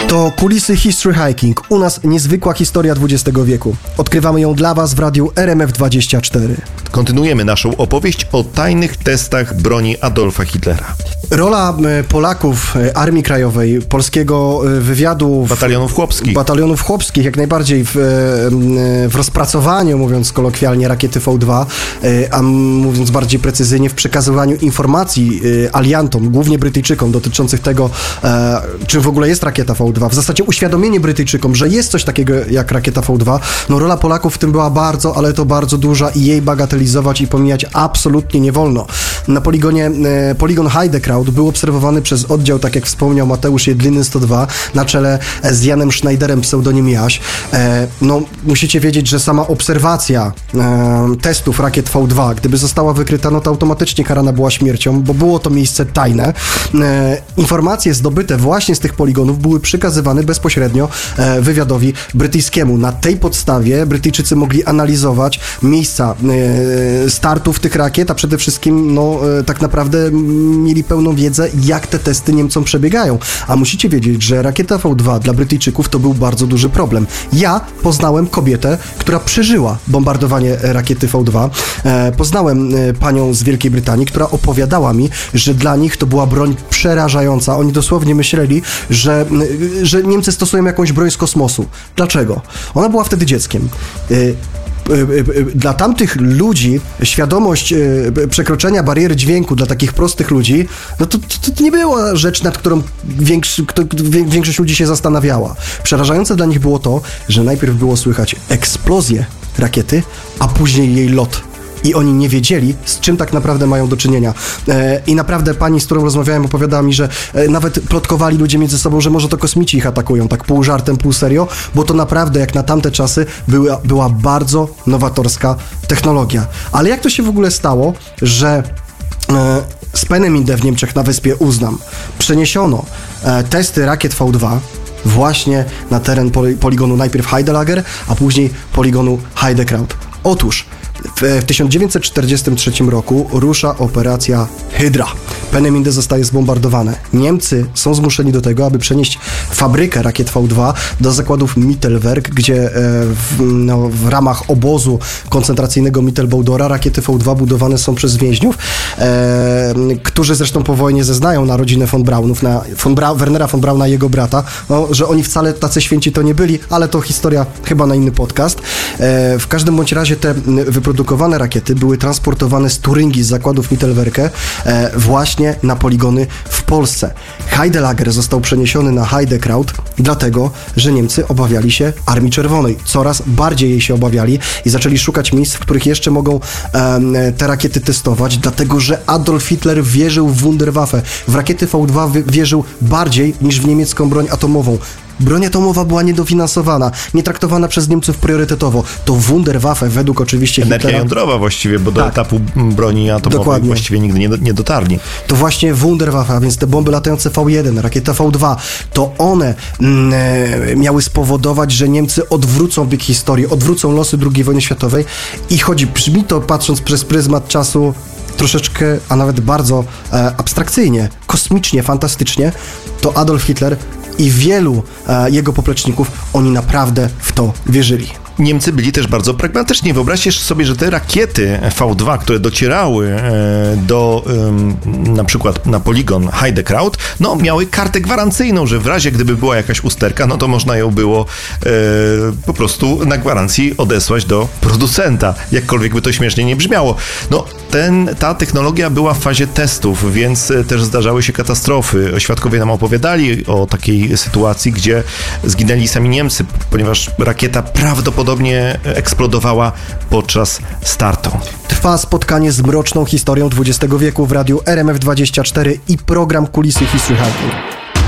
To Kulisy History Hiking. U nas niezwykła historia XX wieku. Odkrywamy ją dla Was w radiu RMF24. Kontynuujemy naszą opowieść o tajnych testach broni Adolfa Hitlera. Rola Polaków, Armii Krajowej, polskiego wywiadu... Batalionów chłopskich, jak najbardziej w rozpracowaniu, mówiąc kolokwialnie, rakiety V2, a mówiąc bardziej precyzyjnie, w przekazywaniu informacji aliantom, głównie Brytyjczykom, dotyczących tego, czym w ogóle jest rakieta V2. W zasadzie uświadomienie Brytyjczykom, że jest coś takiego jak rakieta V2. No rola Polaków w tym była bardzo, ale to bardzo duża i jej bagatelizować i pomijać absolutnie nie wolno. Na poligon Heidekraut był obserwowany przez oddział, tak jak wspomniał Mateusz Jedliny 102, na czele z Janem Schneiderem, pseudonim Jaś. No, musicie wiedzieć, że sama obserwacja testów rakiet V2, gdyby została wykryta, no to automatycznie karana była śmiercią, bo było to miejsce tajne. Informacje zdobyte właśnie z tych poligonów były przekazywane bezpośrednio wywiadowi brytyjskiemu. Na tej podstawie Brytyjczycy mogli analizować miejsca startów tych rakiet, a przede wszystkim, no, tak naprawdę mieli pełną wiedzę, jak te testy Niemcom przebiegają. A musicie wiedzieć, że rakieta V2 dla Brytyjczyków to był bardzo duży problem. Ja poznałem kobietę, która przeżyła bombardowanie rakiety V2. Poznałem panią z Wielkiej Brytanii, która opowiadała mi, że dla nich to była broń przerażająca. Oni dosłownie myśleli, że Niemcy stosują jakąś broń z kosmosu. Dlaczego? Ona była wtedy dzieckiem. Dla tamtych ludzi świadomość przekroczenia bariery dźwięku dla takich prostych ludzi, no to nie była rzecz, nad którą większość ludzi się zastanawiała. Przerażające dla nich było to, że najpierw było słychać eksplozję rakiety, a później jej lot. I oni nie wiedzieli, z czym tak naprawdę mają do czynienia. I naprawdę pani, z którą rozmawiałem, opowiadała mi, że nawet plotkowali ludzie między sobą, że może to kosmici ich atakują, tak pół żartem, pół serio, bo to naprawdę, jak na tamte czasy, była bardzo nowatorska technologia. Ale jak to się w ogóle stało, że z Peenemünde w Niemczech na wyspie Uznam przeniesiono testy rakiet V2 właśnie na teren poligonu najpierw Heidelager, a później poligonu Heidekraut? Otóż w 1943 roku rusza operacja Hydra. Peenemünde zostaje zbombardowane. Niemcy są zmuszeni do tego, aby przenieść fabrykę rakiet V2 do zakładów Mittelwerk, gdzie w ramach obozu koncentracyjnego Mittelbaudora rakiety V2 budowane są przez więźniów, którzy zresztą po wojnie zeznają na rodzinę von Braunów, na Wernera von Brauna i jego brata, no, że oni wcale tacy święci to nie byli, ale to historia chyba na inny podcast. W każdym bądź razie te wyprodukowane rakiety były transportowane z Turyngii, z zakładów Mittelwerke, właśnie na poligony w Polsce. Heidelager został przeniesiony na Heidekraut, dlatego, że Niemcy obawiali się Armii Czerwonej. Coraz bardziej jej się obawiali i zaczęli szukać miejsc, w których jeszcze mogą te rakiety testować, dlatego, że Adolf Hitler wierzył w Wunderwaffe. W rakiety V2 wierzył bardziej niż w niemiecką broń atomową. Broń atomowa była niedofinansowana, nie traktowana przez Niemców priorytetowo. To Wunderwaffe, według oczywiście Hitlera... Energia jądrowa właściwie, bo do etapu broni atomowej dokładnie. Właściwie nigdy nie dotarli. To właśnie Wunderwaffe, a więc te bomby latające V1, rakieta V2, to one miały spowodować, że Niemcy odwrócą bieg historii, odwrócą losy II wojny światowej i brzmi to, patrząc przez pryzmat czasu, troszeczkę, a nawet bardzo abstrakcyjnie, kosmicznie, fantastycznie, to Adolf Hitler i wielu jego popleczników, oni naprawdę w to wierzyli. Niemcy byli też bardzo pragmatyczni. Wyobraźcie sobie, że te rakiety V2, które docierały na przykład na poligon Heidekraut, no miały kartę gwarancyjną, że w razie gdyby była jakaś usterka, no to można ją było po prostu na gwarancji odesłać do producenta. Jakkolwiek by to śmiesznie nie brzmiało. No, ta technologia była w fazie testów, więc też zdarzały się katastrofy. Świadkowie nam opowiadali o takiej sytuacji, gdzie zginęli sami Niemcy, ponieważ rakieta prawdopodobnie eksplodowała podczas startu. Trwa spotkanie z mroczną historią XX wieku w radiu RMF24 i program Kulisy History Hiking.